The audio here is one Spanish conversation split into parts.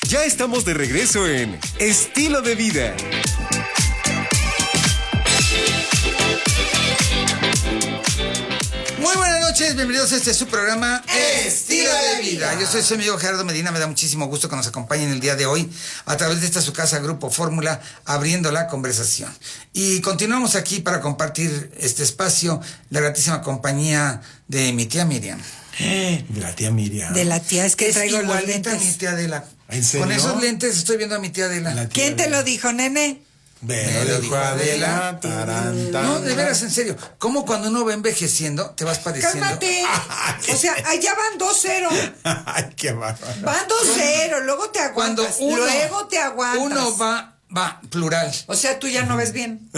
Ya estamos de regreso en Estilo de Vida. Muy buenas noches, bienvenidos a este su programa Estilo de Vida. Yo soy su amigo Gerardo Medina, me da muchísimo gusto que nos acompañen el día de hoy a través de esta su casa Grupo Fórmula, abriendo la conversación. Y continuamos aquí para compartir este espacio, la gratísima compañía de mi tía Miriam. De la tía Miriam. De la tía, es que traigo los igualita lentes. a mi tía Adela. ¿En serio? Con esos lentes estoy viendo a mi tía Adela. ¿Quién te lo dijo, nene? Me lo dijo Adela. No, de veras, en serio. ¿Cómo cuando uno va envejeciendo te vas pareciendo? ¡Cálmate! O sea, allá van 2-0. Ay, qué bárbaro. Van 2-0, luego te aguantas. Luego te aguantas. Uno va plural. O sea, tú ya no ves bien.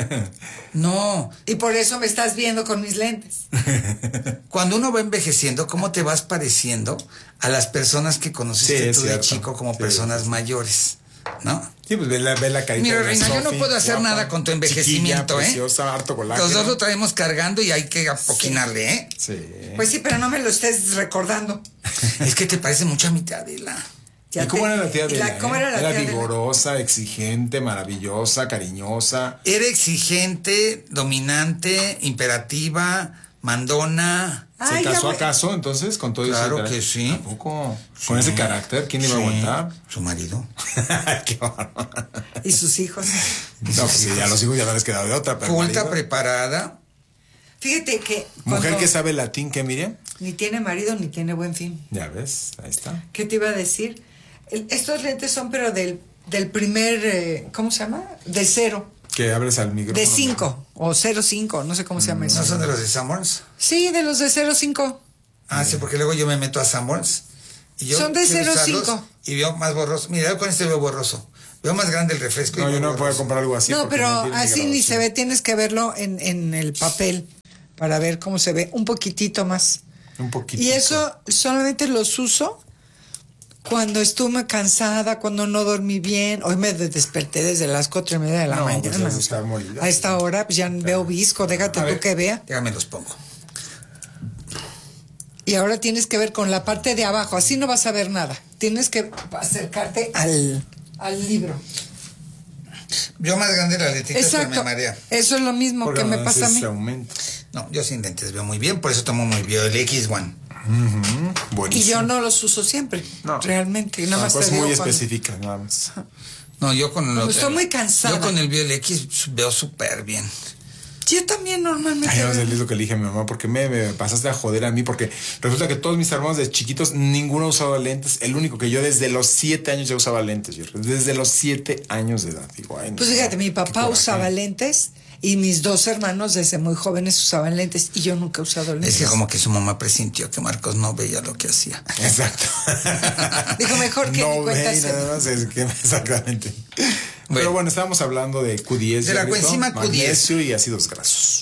No. Y por eso me estás viendo con mis lentes. Cuando uno va envejeciendo, ¿cómo te vas pareciendo a las personas que conociste tú de chico como personas mayores? ¿No? Sí, pues ve la carita. Mira, de Reina, yo no Sophie, puedo hacer guapa, nada con tu envejecimiento, chiquilla, preciosa, harto colágeno. Los dos lo traemos cargando y hay que apoquinarle, ¿eh? Sí. Pues sí, pero no me lo estés recordando. Es que te parece mucho a mi tía Adela. ¿Y cómo era la tía Adela? ¿Cómo era la tía Adela? vigorosa, exigente, maravillosa, cariñosa. Era exigente, dominante, imperativa, mandona. ¿Se casó acaso entonces con todo eso? Claro que sí. ¿A poco? ¿Con ese carácter? ¿Quién iba a aguantar? Su marido. Qué bárbaro. Y sus hijos. No, pues sí, ya los hijos ya no les quedado de otra. Pero Culta, marido. Preparada. Fíjate que... Mujer que sabe latín, ¿qué, Miriam? Ni tiene marido ni tiene buen fin. Ya ves, ahí está. ¿Qué te iba a decir? Estos lentes son pero del primer... ¿Cómo se llama? De 0. Que abres al micrófono. De 5 o 0.5, no sé cómo se llama eso. ¿No son de los de Sanborns? Sí, de los de 0.5. Ah, sí, porque luego yo me meto a Sanborns. Y yo Son de quiero usarlos 0.5. Y veo más borroso. Mira, yo con este veo borroso. Veo más grande el refresco. No, y yo veo no puedo borroso. comprar algo así. No, pero tiene así ni se graduación. ve. Tienes que verlo en el papel para ver cómo se ve. Un poquitito más. Un poquito. Y eso solamente los uso cuando estuve cansada, cuando no dormí bien. Hoy me desperté desde las 4:30 de la No, mañana. pues has de estar molida. A esta hora pues ya veo visco, déjate A tú ver, que vea. Déjame los pongo. Y ahora tienes que ver con la parte de abajo, así no vas a ver nada. Tienes que acercarte al libro. Yo más grande la letrita se Exacto. me marea. Eso es lo mismo Porque que me no pasa a haces mí. aumento. No, yo sin lentes veo muy bien, por eso tomo muy bien el X1. Buenísimo. Y yo no los uso siempre, No. realmente. Nada más cosas te digo muy cuando- específicas, nada más. No, yo con Cuando estoy muy cansada. Yo con el Biol X veo súper bien. Yo también normalmente. Ay, no sé, es lo que le dije a mi mamá, porque me pasaste a joder a mí, porque resulta que todos mis hermanos de chiquitos, ninguno usaba lentes. El único que yo desde los 7 años ya usaba lentes, desde los 7 años de edad. Digo, ay, no, Pues fíjate, mi qué papá coraje. usaba lentes y mis 2 hermanos desde muy jóvenes usaban lentes y yo nunca he usado lentes. Es que como que su mamá presintió que Marcos no veía lo que hacía. Exacto. Dijo, mejor que ni no cuenta ve y se nada dé. más, es que exactamente. Pero bueno, estábamos hablando de Q10. De la coenzima Q10. Magnesio y ácidos grasos.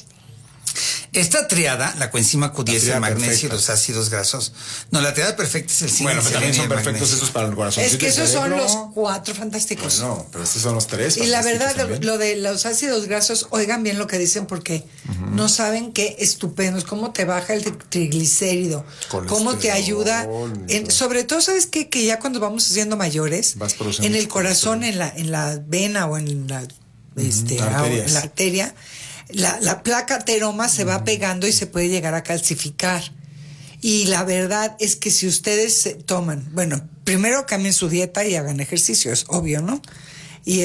Esta triada, la coenzima Q10, el triada magnesio y perfecta. los ácidos grasos. No, la triada perfecta es el zinc, Bueno, pero también son selenio y el perfectos magnesio. esos para el corazón. Es que esos son los 4 fantásticos. Bueno, pero estos son los 3. Y la verdad, lo de los ácidos grasos, oigan bien lo que dicen porque no saben qué estupendos, cómo te baja el triglicérido, cómo te ayuda. Sobre todo, ¿sabes qué? Que ya cuando vamos siendo mayores, Vas produciendo en el mucho corazón, en la vena o en la, arterias. en la arteria, la placa ateroma se va pegando y se puede llegar a calcificar. Y la verdad es que si ustedes toman, bueno, primero cambien su dieta y hagan ejercicio, es obvio, ¿no? Y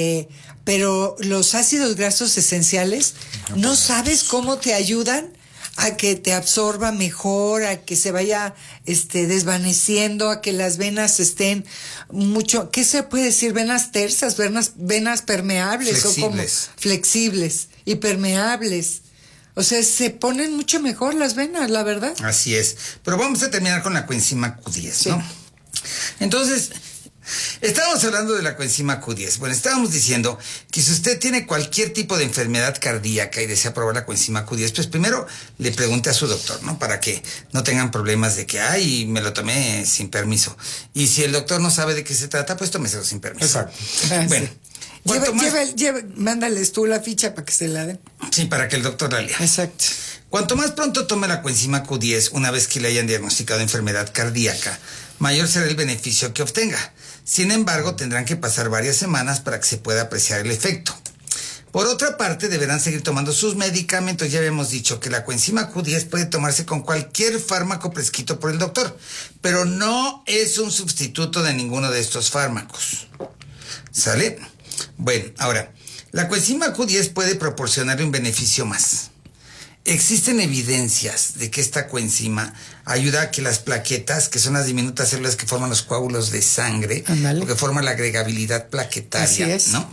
pero los ácidos grasos esenciales, no sabes cómo te ayudan a que te absorba mejor, a que se vaya desvaneciendo, a que las venas estén mucho, ¿qué se puede decir? Venas tersas, venas permeables, Flexibles. o como flexibles y permeables. O sea, se ponen mucho mejor las venas, la verdad. Así es. Pero vamos a terminar con la coenzima Q10, ¿no? Entonces, estábamos hablando de la coenzima Q10. Bueno, estábamos diciendo que si usted tiene cualquier tipo de enfermedad cardíaca y desea probar la coenzima Q10, pues primero le pregunte a su doctor, ¿no? Para que no tengan problemas de que, ay, me lo tomé sin permiso. Y si el doctor no sabe de qué se trata, pues tómeselo sin permiso. Exacto. Bueno. Mándales tú la ficha para que se la den. Sí, para que el doctor la lea. Exacto. Cuanto más pronto tome la coenzima Q10 una vez que le hayan diagnosticado enfermedad cardíaca, mayor será el beneficio que obtenga. Sin embargo, tendrán que pasar varias semanas para que se pueda apreciar el efecto. Por otra parte, deberán seguir tomando sus medicamentos. Ya habíamos dicho que la coenzima Q10 puede tomarse con cualquier fármaco prescrito por el doctor, pero no es un sustituto de ninguno de estos fármacos. ¿Sale? Bueno, ahora, la coenzima Q10 puede proporcionarle un beneficio más. Existen evidencias de que esta coenzima ayuda a que las plaquetas, que son las diminutas células que forman los coágulos de sangre, o que forman la agregabilidad plaquetaria, ¿no?,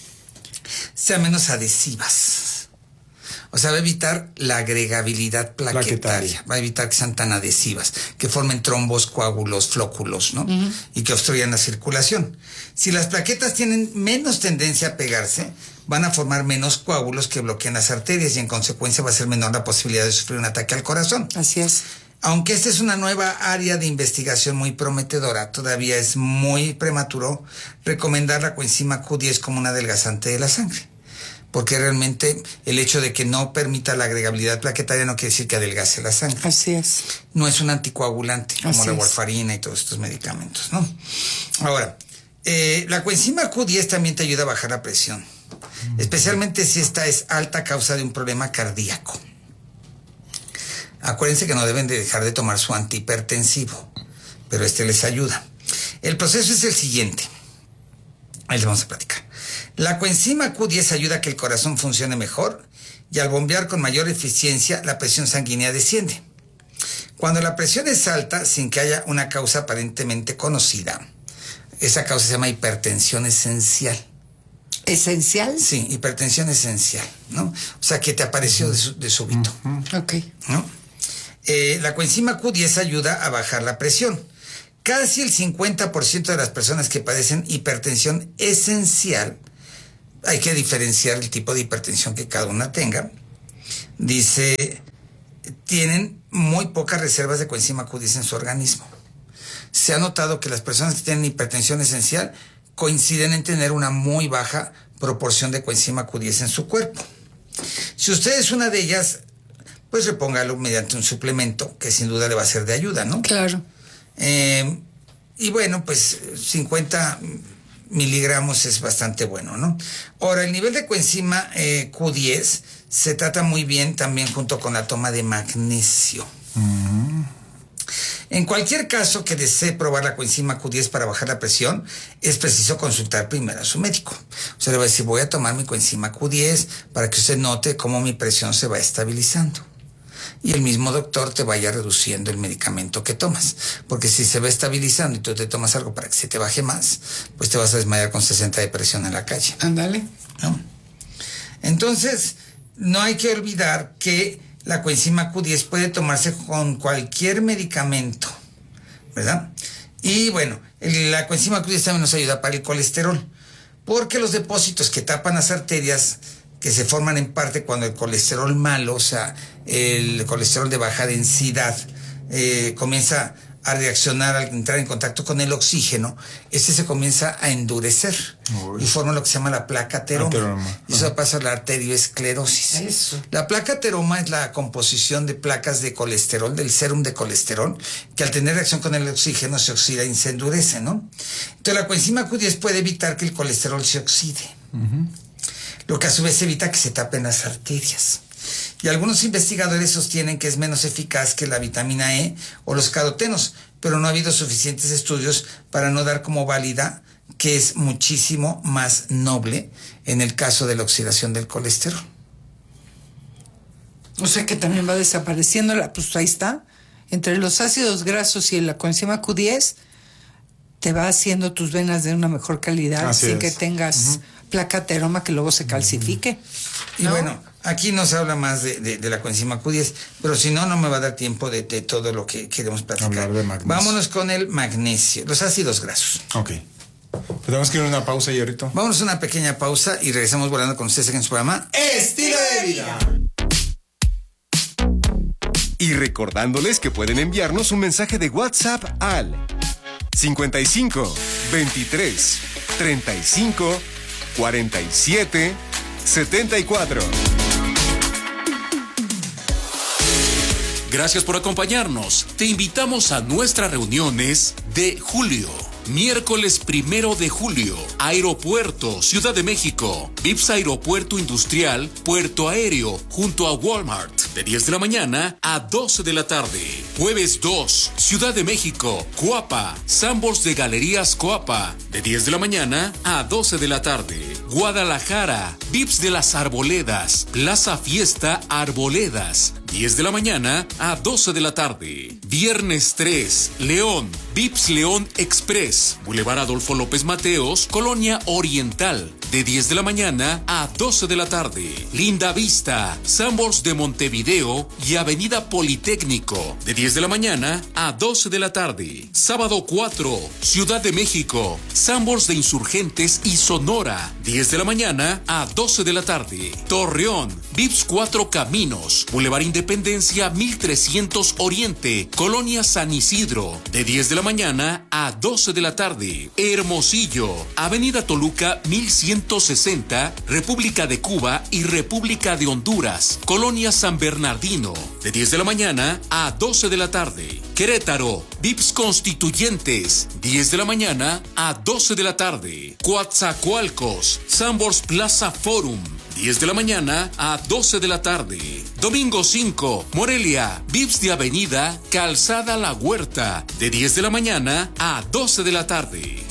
sean menos adhesivas. O sea, va a evitar la agregabilidad plaquetaria. Va a evitar que sean tan adhesivas, que formen trombos, coágulos, flóculos, ¿no? Y que obstruyan la circulación. Si las plaquetas tienen menos tendencia a pegarse, van a formar menos coágulos que bloquean las arterias y en consecuencia va a ser menor la posibilidad de sufrir un ataque al corazón. Así es. Aunque esta es una nueva área de investigación muy prometedora, todavía es muy prematuro recomendar la coenzima Q10 como un adelgazante de la sangre. Porque realmente el hecho de que no permita la agregabilidad plaquetaria no quiere decir que adelgace la sangre. Así es. No es un anticoagulante como Así la es. warfarina y todos estos medicamentos, ¿no? Ahora, la coenzima Q10 también te ayuda a bajar la presión, especialmente si esta es alta a causa de un problema cardíaco. Acuérdense que no deben de dejar de tomar su antihipertensivo, pero este les ayuda. El proceso es el siguiente. Ahí les vamos a platicar. La coenzima Q10 ayuda a que el corazón funcione mejor y al bombear con mayor eficiencia la presión sanguínea desciende. Cuando la presión es alta sin que haya una causa aparentemente conocida, esa causa se llama hipertensión esencial. ¿Esencial? Sí, hipertensión esencial, ¿no? O sea, que te apareció de súbito. Ok. ¿No? La coenzima Q10 ayuda a bajar la presión. Casi el 50% de las personas que padecen hipertensión esencial, hay que diferenciar el tipo de hipertensión que cada una tenga, dice, tienen muy pocas reservas de coenzima Q10 en su organismo. Se ha notado que las personas que tienen hipertensión esencial coinciden en tener una muy baja proporción de coenzima Q10 en su cuerpo. Si usted es una de ellas, pues repóngalo mediante un suplemento que sin duda le va a ser de ayuda, ¿no? Claro. Y bueno, pues 50 miligramos es bastante bueno, ¿no? Ahora, el nivel de coenzima Q10 se trata muy bien también junto con la toma de magnesio. En cualquier caso que desee probar la coenzima Q10 para bajar la presión, es preciso consultar primero a su médico. O sea, le va a decir, voy a tomar mi coenzima Q10 para que usted note cómo mi presión se va estabilizando. Y el mismo doctor te vaya reduciendo el medicamento que tomas. Porque si se va estabilizando y tú te tomas algo para que se te baje más, pues te vas a desmayar con 60 de presión en la calle. Ándale. ¿No? Entonces, no hay que olvidar que la coenzima Q10 puede tomarse con cualquier medicamento, ¿verdad? Y bueno, la coenzima Q10 también nos ayuda para el colesterol, porque los depósitos que tapan las arterias, que se forman en parte cuando el colesterol malo, o sea, el colesterol de baja densidad, comienza a reaccionar al entrar en contacto con el oxígeno, se comienza a endurecer. Uy. Y forma lo que se llama la placa ateroma. Y eso pasa a la arteriosclerosis. Eso. La placa ateroma es la composición de placas de colesterol, del sérum de colesterol, que al tener reacción con el oxígeno se oxida y se endurece, ¿no? Entonces la coenzima Q10 puede evitar que el colesterol se oxide, lo que a su vez evita que se tapen las arterias. Y algunos investigadores sostienen que es menos eficaz que la vitamina E o los carotenos, pero no ha habido suficientes estudios para no dar como válida que es muchísimo más noble en el caso de la oxidación del colesterol. O sea que también va desapareciendo, pues ahí está, entre los ácidos grasos y la coenzima Q10, te va haciendo tus venas de una mejor calidad, sin que tengas placa ateroma que luego se calcifique. Y bueno, aquí nos habla más de la coenzima Q10, pero si no, no me va a dar tiempo de todo lo que queremos platicar. Hablar de magnesio. Vámonos con el magnesio, los ácidos grasos. Ok. Tenemos que ir a una pausa, Hierrito. Vámonos a una pequeña pausa y regresamos volando con ustedes en su programa Estilo de Vida. Y recordándoles que pueden enviarnos un mensaje de WhatsApp al 55 23 35 47 74. Gracias por acompañarnos. Te invitamos a nuestras reuniones de julio. Miércoles 1 de julio, Aeropuerto, Ciudad de México, VIPS Aeropuerto Industrial, Puerto Aéreo, junto a Walmart, de 10 de la mañana a 12 de la tarde. Jueves 2, Ciudad de México, Coapa, Sanborns de Galerías Coapa, de 10 de la mañana a 12 de la tarde. Guadalajara, VIPS de las Arboledas, Plaza Fiesta Arboledas, 10 de la mañana a 12 de la tarde. Viernes 3, León, VIPS León Express, Boulevard Adolfo López Mateos, Colonia Oriental, de 10 de la mañana a 12 de la tarde. Linda Vista, Sanborns de Montevideo y Avenida Politécnico, de 10 de la mañana a 12 de la tarde. Sábado 4, Ciudad de México, Sanborns de Insurgentes y Sonora, 10 de la mañana a 12 de la tarde. Torreón, VIPS 4 Caminos, Boulevard Independencia 1300 Oriente, Colonia San Isidro, de 10 de la mañana a 12 de la tarde. Hermosillo, Avenida Toluca 1160, República de Cuba y República de Honduras, Colonia San Bernardino, de 10 de la mañana a 12 de la tarde. Querétaro, VIPS Constituyentes, 10 de la mañana a 12 de la tarde. Coatzacoalcos, Sanborns Plaza Forum, 10 de la mañana a 12 de la tarde. Domingo 5, Morelia, VIPS de Avenida Calzada La Huerta, de 10 de la mañana a 12 de la tarde.